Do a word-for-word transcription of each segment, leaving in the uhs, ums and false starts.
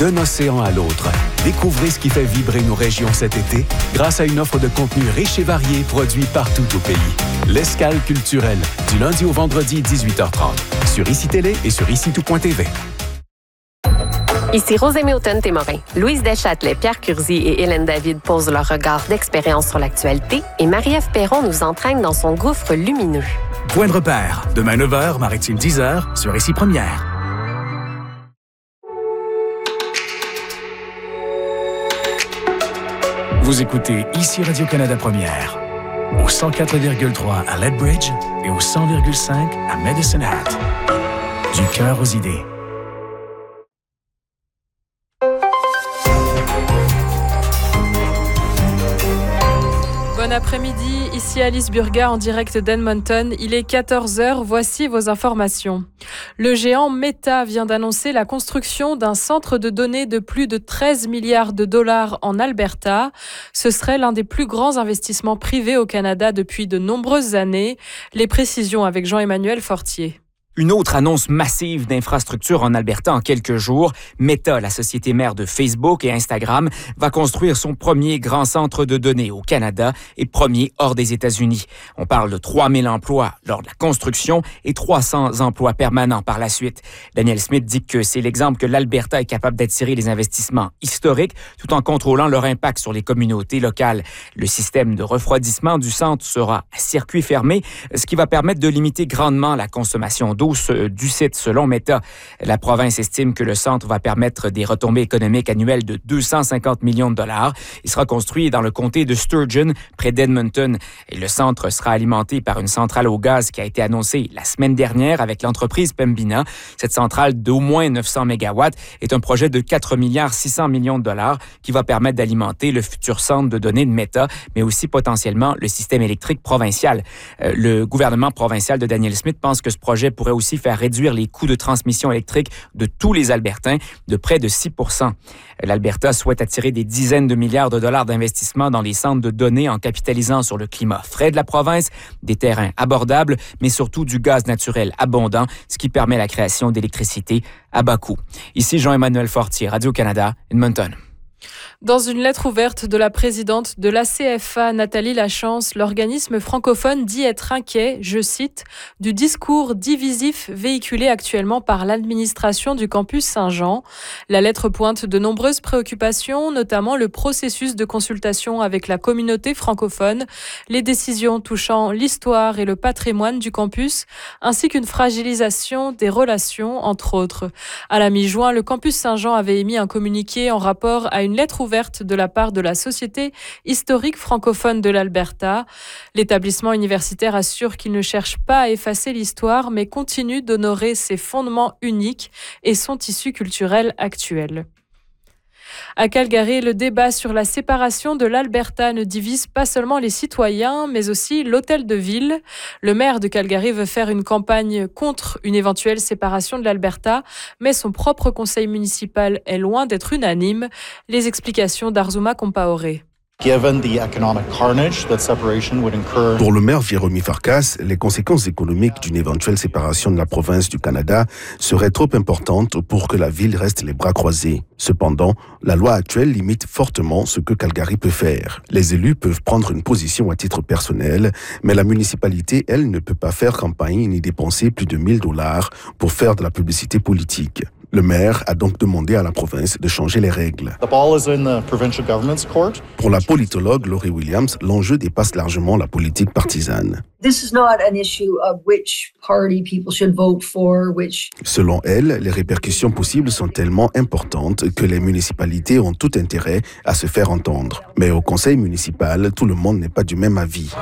d'un océan à l'autre. Découvrez ce qui fait vibrer nos régions cet été grâce à une offre de contenu riche et varié produit partout au pays. L'Escale culturelle, du lundi au vendredi, dix-huit heures trente, sur I C I Télé et sur ici tout point t v. Ici Rosemée Automne-Témorin. Louise Deschâtelet, Pierre Curzi et Hélène David posent leur regard d'expérience sur l'actualité et Marie-Ève Perron nous entraîne dans son gouffre lumineux. Point de repère, demain neuf heures, Maritime dix heures, sur Ici Première. Vous écoutez Ici Radio-Canada Première, au cent quatre virgule trois à Lethbridge et au cent virgule cinq à Medicine Hat. Du cœur aux idées. Bon après-midi, ici Alice Burga en direct d'Edmonton. Il est quatorze heures, voici vos informations. Le géant Meta vient d'annoncer la construction d'un centre de données de plus de treize milliards de dollars en Alberta. Ce serait l'un des plus grands investissements privés au Canada depuis de nombreuses années. Les précisions avec Jean-Emmanuel Fortier. Une autre annonce massive d'infrastructures en Alberta en quelques jours. Meta, la société mère de Facebook et Instagram, va construire son premier grand centre de données au Canada et premier hors des États-Unis. On parle de trois mille emplois lors de la construction et trois cents emplois permanents par la suite. Daniel Smith dit que c'est l'exemple que l'Alberta est capable d'attirer les investissements historiques tout en contrôlant leur impact sur les communautés locales. Le système de refroidissement du centre sera à circuit fermé, ce qui va permettre de limiter grandement la consommation d'eau du site, selon Meta. La province estime que le centre va permettre des retombées économiques annuelles de deux cent cinquante millions de dollars. Il sera construit dans le comté de Sturgeon, près d'Edmonton. Et le centre sera alimenté par une centrale au gaz qui a été annoncée la semaine dernière avec l'entreprise Pembina. Cette centrale d'au moins neuf cents mégawatts est un projet de quatre milliards six cents millions de dollars qui va permettre d'alimenter le futur centre de données de Meta, mais aussi potentiellement le système électrique provincial. Euh, le gouvernement provincial de Daniel Smith pense que ce projet pourrait aussi faire réduire les coûts de transmission électrique de tous les Albertains de près de six pour cent. L'Alberta souhaite attirer des dizaines de milliards de dollars d'investissement dans les centres de données en capitalisant sur le climat frais de la province, des terrains abordables, mais surtout du gaz naturel abondant, ce qui permet la création d'électricité à bas coût. Ici Jean-Emmanuel Fortier, Radio-Canada, Edmonton. Dans une lettre ouverte de la présidente de l'A C F A, Nathalie Lachance, l'organisme francophone dit être inquiet, je cite, du discours divisif véhiculé actuellement par l'administration du campus Saint-Jean. La lettre pointe de nombreuses préoccupations, notamment le processus de consultation avec la communauté francophone, les décisions touchant l'histoire et le patrimoine du campus, ainsi qu'une fragilisation des relations, entre autres. À la mi-juin, le campus Saint-Jean avait émis un communiqué en rapport à une lettre ouverte de la part de la Société historique francophone de l'Alberta. L'établissement universitaire assure qu'il ne cherche pas à effacer l'histoire, mais continue d'honorer ses fondements uniques et son tissu culturel actuel. À Calgary, le débat sur la séparation de l'Alberta ne divise pas seulement les citoyens, mais aussi l'hôtel de ville. Le maire de Calgary veut faire une campagne contre une éventuelle séparation de l'Alberta, mais son propre conseil municipal est loin d'être unanime. Les explications d'Arzuma Compaoré. Pour le maire Jérémy Farkas, les conséquences économiques d'une éventuelle séparation de la province du Canada seraient trop importantes pour que la ville reste les bras croisés. Cependant, la loi actuelle limite fortement ce que Calgary peut faire. Les élus peuvent prendre une position à titre personnel, mais la municipalité, elle, ne peut pas faire campagne ni dépenser plus de mille dollars pour faire de la publicité politique. Le maire a donc demandé à la province de changer les règles. Pour la politologue Laurie Williams, l'enjeu dépasse largement la politique partisane. Selon elle, les répercussions possibles sont tellement importantes que les municipalités ont tout intérêt à se faire entendre. Mais au conseil municipal, tout le monde n'est pas du même avis.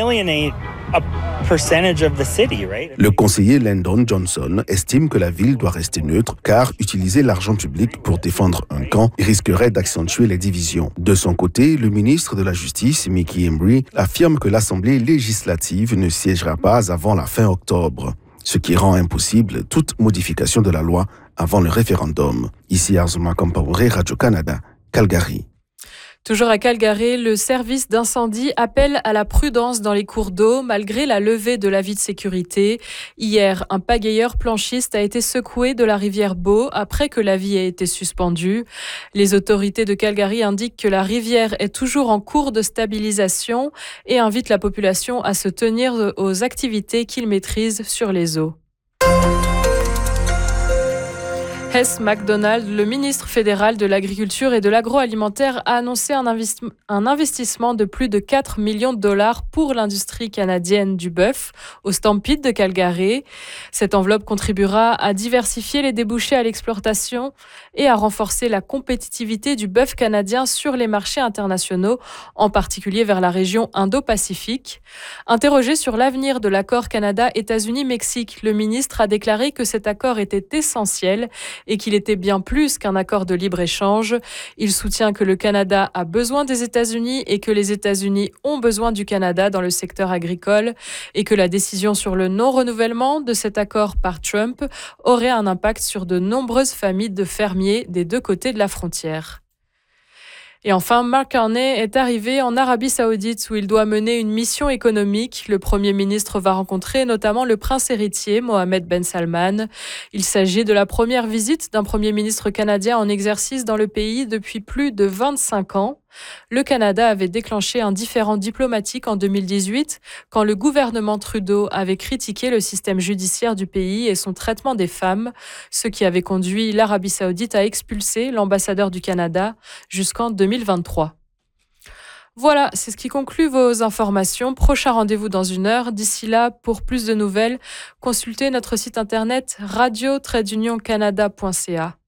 Le conseiller Landon Johnson estime que la ville doit rester neutre car utiliser l'argent public pour défendre un camp risquerait d'accentuer les divisions. De son côté, le ministre de la Justice, Mickey Embry, affirme que l'Assemblée législative ne siégera pas avant la fin octobre, ce qui rend impossible toute modification de la loi avant le référendum. Ici Arzuma Compaoré, Radio-Canada, Calgary. Toujours à Calgary, le service d'incendie appelle à la prudence dans les cours d'eau malgré la levée de l'avis de sécurité. Hier, un pagayeur planchiste a été secoué de la rivière Bow après que l'avis ait été suspendu. Les autorités de Calgary indiquent que la rivière est toujours en cours de stabilisation et invitent la population à se tenir aux activités qu'ils maîtrisent sur les eaux. Hess McDonald, le ministre fédéral de l'Agriculture et de l'Agroalimentaire, a annoncé un, investi- un investissement de plus de quatre millions de dollars pour l'industrie canadienne du bœuf au Stampede de Calgary. Cette enveloppe contribuera à diversifier les débouchés à l'exportation et à renforcer la compétitivité du bœuf canadien sur les marchés internationaux, en particulier vers la région Indo-Pacifique. Interrogé sur l'avenir de l'accord Canada-États-Unis-Mexique, le ministre a déclaré que cet accord était essentiel et qu'il était bien plus qu'un accord de libre-échange. Il soutient que le Canada a besoin des États-Unis et que les États-Unis ont besoin du Canada dans le secteur agricole et que la décision sur le non-renouvellement de cet accord par Trump aurait un impact sur de nombreuses familles de fermiers des deux côtés de la frontière. Et enfin, Mark Carney est arrivé en Arabie Saoudite où il doit mener une mission économique. Le Premier ministre va rencontrer notamment le prince héritier Mohammed Ben Salman. Il s'agit de la première visite d'un Premier ministre canadien en exercice dans le pays depuis plus de vingt-cinq ans. Le Canada avait déclenché un différend diplomatique en deux mille dix-huit quand le gouvernement Trudeau avait critiqué le système judiciaire du pays et son traitement des femmes, ce qui avait conduit l'Arabie Saoudite à expulser l'ambassadeur du Canada jusqu'en deux mille vingt-trois. Voilà, c'est ce qui conclut vos informations. Prochain rendez-vous dans une heure. D'ici là, pour plus de nouvelles, consultez notre site internet radio tiret canada point c a.